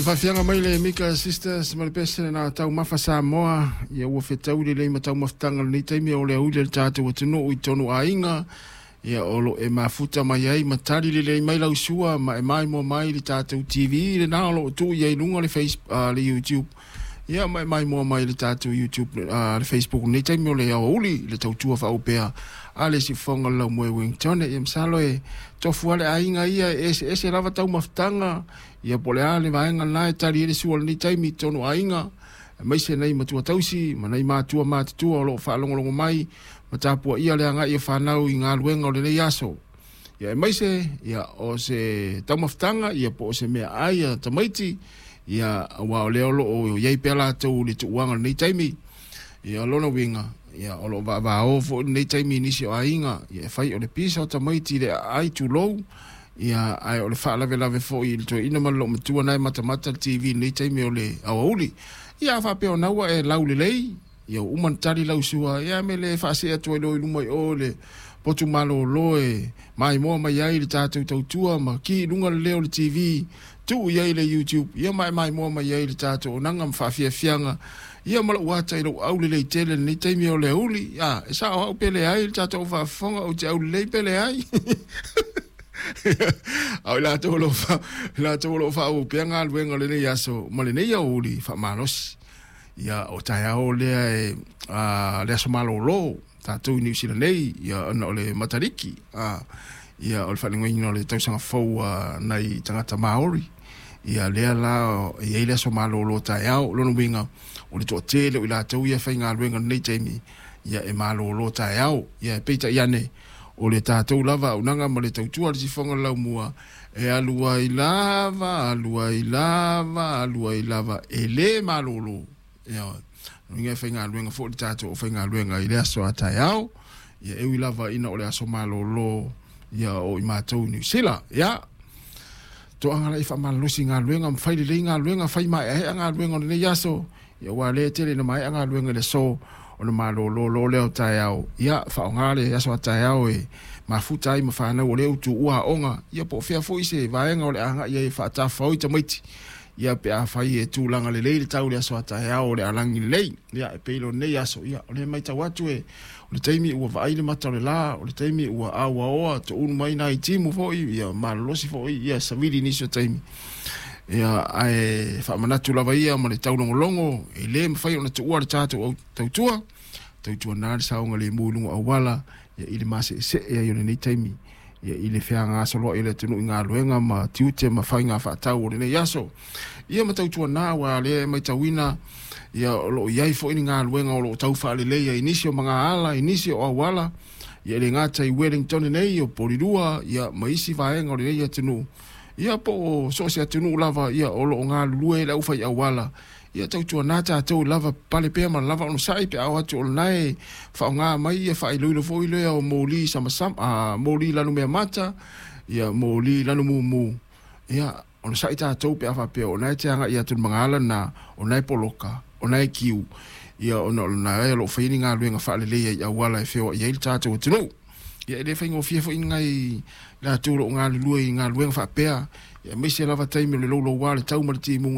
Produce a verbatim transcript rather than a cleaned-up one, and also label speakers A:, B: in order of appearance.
A: Fafianga mai le Mika Sisters ma le pese na tau mafa Samoa ia ua fetau le le matau maftanga ni taimi o le ule le tātou o tunu i tonu ainga ia olo e mafuta mai ai matari le le mai lau sua ma e mai mo mai le tātou T V le na olo tu ia inunga le Facebook uh, le YouTube ia mai mai mo mai le tātou YouTube uh, le Facebook ni taimi o le au uli le tau tua fa upea ale si fonga lau moe Wingtone ia msalo e tofu ale ainga ia ese ese lava tau maftanga ia pole ale vaenga nai tari ele sual ni taimi tonu ainga mai se nei matua tausi ma nei matua matatua o lo whaalongolongo mai ma tāpua ia le anga ia whanau i ngā luenga o le nei aso ia mai se ia o se taumaftanga ia po o se mea aia tamaiti ia wa o leo lo o iei pela tau le tuuanga nei taimi ia lona winga ia o lo va va o fo nei taimi nisi o ainga ia whai o le pisa o tamaiti le ai tu low ia ai o le whaalave lave fo i to ina malo matua nai matamata T V nei taimi o le awauli ia wha peo naua e lau le lei ia uman tari lau sua ia me le whaasea tua ilo ilu mai o le potu malo loe mai moa mai ai le tātou tautua ma ki lunga le leo le T V tu iai le YouTube ia mai mai moa mai ai le tātou nanga mwhawhia fianga ia mala wata ilo au le lei tele nei taimi o le auli ia e sa o au pele ai le tātou whafonga o te au le lei pele ai au la to lo fa la to lo fa o pianga luenga le nei aso ma le nei auli fa malos ia o tai au le e a le aso malo lo ta tu ni sila nei ia no le matariki a ia o fa ngoi no le tau sanga fo nai tangata maori ia le la ia le aso malo lo tai au lo no winga o le to tele o la to ia fa nga luenga nei taimi ia e malo lo tai au ia peita ia ne o le tātou lava o nanga ma le tautua le sifonga lau mua e alua i lava, alua i lava, alua i lava e le malolo ia nunga whainga luenga fo le tātou o whainga luenga i le aso atai au ia ewi lava ina o le aso malolo ia o i mātou New Zealand ia to angala i whamalosi ngā luenga mwhaile le ngā luenga whai mai e ngā luenga o le nei aso ia wa le tele na mai ngā luenga le so o le malo lo lo leo tai au ia fa ngale ya so tai au e mafuta i mafana o leo tu ua onga ia po fia foi se vaenga o le anga ia fa ta foi te miti ia pe a fai e tu langa le le tau le so tai au le alangi le ia e pelo nei aso ia o le mai ta watu e o le taimi ua vai le mata le la o le taimi ua awa oa to un mai nai timu foi ia malosi foi ia savili ni so taimi ia ai fa manatu lava ia ma le taulongo longo e le mfai ona tu ua le tatu tautua tautua na le saunga le mulungu awala ia ile mase se ia yone nei taimi ia ile fea ngā solo ile tunu i ngā luenga ma tiute ma fai ngā whaatau o le nei aso ia ma tautua na wa le mai tauina ia lo iai fo ini ngā luenga o lo tau wha le leia inisio mga ala inisio o awala ia le ngāta i Wellington nei o Porirua ia maisi vaenga o le leia tunu ia po so se tunu lava ia o lo ngā lue la ufa i awala ia tau tua nata tau lava pale pea ma lava ono sai pe au atu o nai fa ngā mai ia fa iluilo fo iloia o moli sama sam a moli lanu mea mata ia moli lanu mu mu ia ono sai ta tau pe afa pe o nai te anga ia tu mangala na o nai poloka o nai kiu ia ono nai lo fa ini ngā luenga fa le leia i awala e feo ia il tatu o tunu ia ele fa ingo fia fo ingai la tu lo ngā lue ngā luenga fa pea ia mese lava taimi le lolo wale tau mariti mu